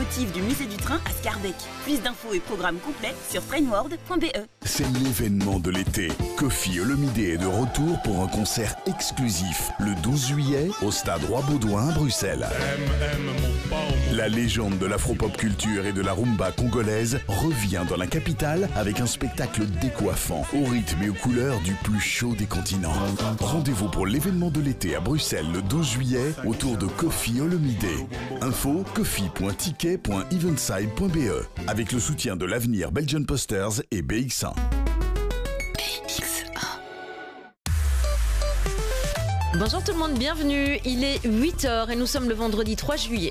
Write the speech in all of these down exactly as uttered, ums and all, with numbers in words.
locomotive du musée du train à Scarbeck. Plus d'infos et programmes complets sur trainworld point b e. C'est l'événement de l'été. Kofi Olomide est de retour pour un concert exclusif le douze juillet au stade Roi-Baudouin à Bruxelles. La légende de l'afro-pop culture et de la rumba congolaise revient dans la capitale avec un spectacle décoiffant au rythme et aux couleurs du plus chaud des continents. Rendez-vous pour l'événement de l'été à Bruxelles le douze juillet autour de Kofi Olomide. Info kofi point ticket point eventside point b e avec le soutien de l'Avenir Belgian Posters et B X un. B X un. Bonjour tout le monde, bienvenue. Il est huit heures et nous sommes le vendredi trois juillet.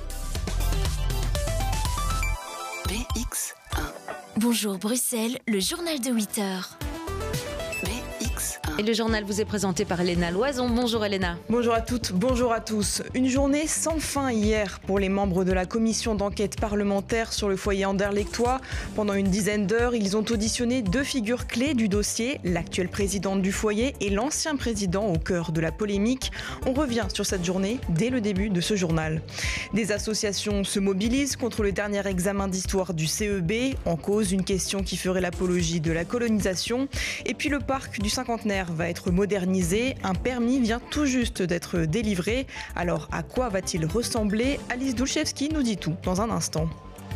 B X un. Bonjour Bruxelles, le journal de huit heures. B X un. Et le journal vous est présenté par Léna Loison. Bonjour Léna. Bonjour à toutes, bonjour à tous. Une journée sans fin hier pour les membres de la commission d'enquête parlementaire sur le foyer anderlechtois. Pendant une dizaine d'heures, ils ont auditionné deux figures clés du dossier, l'actuelle présidente du foyer et l'ancien président au cœur de la polémique. On revient sur cette journée dès le début de ce journal. Des associations se mobilisent contre le dernier examen d'histoire du C E B, en cause une question qui ferait l'apologie de la colonisation. Et puis le parc du cinquantenaire va être modernisé. Un permis vient tout juste d'être délivré. Alors à quoi va-t-il ressembler? Alice Dulchevski nous dit tout dans un instant.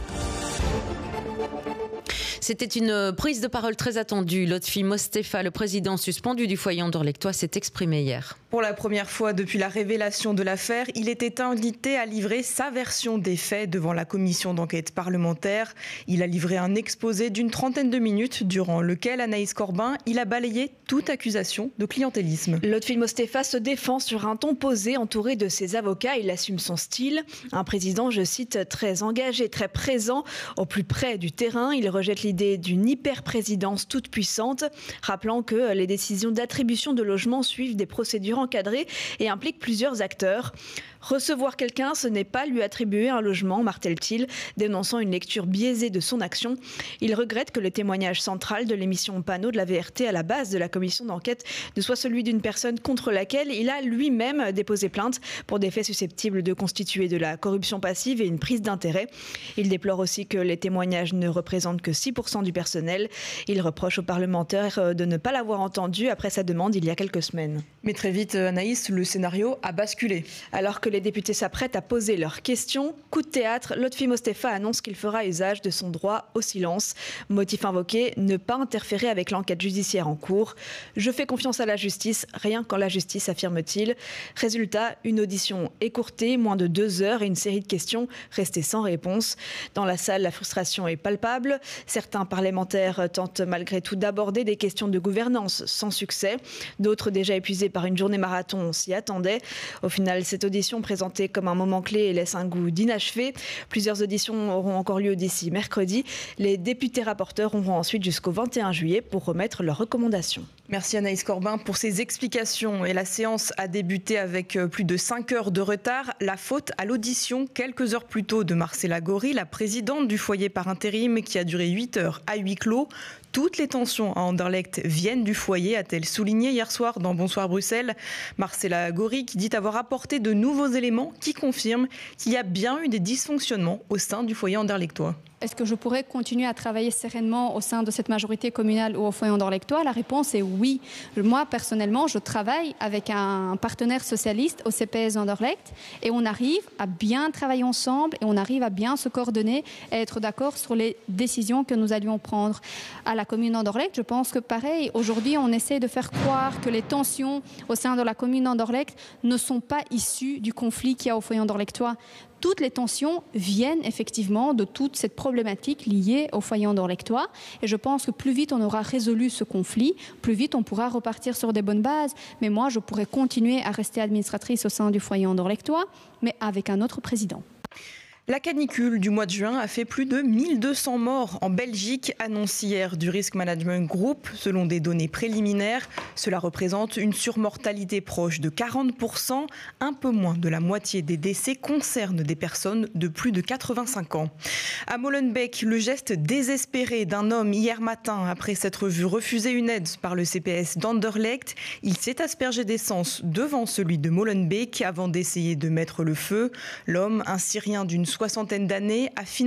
C'était une prise de parole très attendue. Lotfi Mostefa, le président suspendu du foyer anderlechtois, s'est exprimé hier. Pour la première fois depuis la révélation de l'affaire, il était invité à livrer sa version des faits devant la commission d'enquête parlementaire. Il a livré un exposé d'une trentaine de minutes durant lequel Anaïs Corbin, il a balayé toute accusation de clientélisme. Lotfi Mostefa se défend sur un ton posé entouré de ses avocats. Il assume son style. Un président, je cite, très engagé, très présent, au plus près du terrain. Il rejette l'idée d'une hyper-présidence toute puissante, rappelant que les décisions d'attribution de logements suivent des procédures encadrées et impliquent plusieurs acteurs. Recevoir quelqu'un, ce n'est pas lui attribuer un logement, martèle-t-il, dénonçant une lecture biaisée de son action. Il regrette que le témoignage central de l'émission Panneau de la V R T à la base de la commission d'enquête ne soit celui d'une personne contre laquelle il a lui-même déposé plainte pour des faits susceptibles de constituer de la corruption passive et une prise d'intérêt. Il déplore aussi que les témoignages ne représentent que six pour cent du personnel. Il reproche aux parlementaires de ne pas l'avoir entendu après sa demande il y a quelques semaines. Mais très vite, Anaïs, le scénario a basculé. Alors que les députés s'apprêtent à poser leurs questions, coup de théâtre, Lotfi Mostefa annonce qu'il fera usage de son droit au silence. Motif invoqué, ne pas interférer avec l'enquête judiciaire en cours. Je fais confiance à la justice, rien qu'en la justice, affirme-t-il. Résultat, une audition écourtée, moins de deux heures et une série de questions restées sans réponse. Dans la salle, la frustration est palpable. Certains parlementaires tentent malgré tout d'aborder des questions de gouvernance sans succès. D'autres, déjà épuisés par une journée marathon, s'y attendaient. Au final, cette audition présentée comme un moment clé laisse un goût d'inachevé. Plusieurs auditions auront encore lieu d'ici mercredi. Les députés rapporteurs auront ensuite jusqu'au vingt et un juillet pour remettre leurs recommandations. Merci Anaïs Corbin pour ces explications. Et la séance a débuté avec plus de cinq heures de retard. La faute à l'audition quelques heures plus tôt de Marcela Gori, la présidente du foyer par intérim qui a duré huit heures à huis clos. Toutes les tensions à Anderlecht viennent du foyer, a-t-elle souligné hier soir dans Bonsoir Bruxelles. Marcela Gori qui dit avoir apporté de nouveaux éléments qui confirment qu'il y a bien eu des dysfonctionnements au sein du foyer anderlechtois. Est-ce que je pourrais continuer à travailler sereinement au sein de cette majorité communale ou au foyer anderlechtois? La réponse est oui. Moi, personnellement, je travaille avec un partenaire socialiste au C P S Anderlecht et on arrive à bien travailler ensemble et on arrive à bien se coordonner et être d'accord sur les décisions que nous allions prendre. À la commune d'Anderlecht, je pense que pareil, aujourd'hui, on essaie de faire croire que les tensions au sein de la commune d'Anderlecht ne sont pas issues du conflit qu'il y a au foyer anderlechtois. Toutes les tensions viennent effectivement de toute cette problématique liée au foyer anderlechtois. Et je pense que plus vite on aura résolu ce conflit, plus vite on pourra repartir sur des bonnes bases. Mais moi, je pourrais continuer à rester administratrice au sein du foyer anderlechtois, mais avec un autre président. La canicule du mois de juin a fait plus de mille deux cents morts en Belgique, annonce hier du Risk Management Group. Selon des données préliminaires, cela représente une surmortalité proche de quarante pour cent. Un peu moins de la moitié des décès concernent des personnes de plus de quatre-vingt-cinq ans. À Molenbeek, le geste désespéré d'un homme hier matin après s'être vu refuser une aide par le C P S d'Anderlecht. Il s'est aspergé d'essence devant celui de Molenbeek avant d'essayer de mettre le feu. L'homme, un Syrien d'une soixantaine d'années, a finalement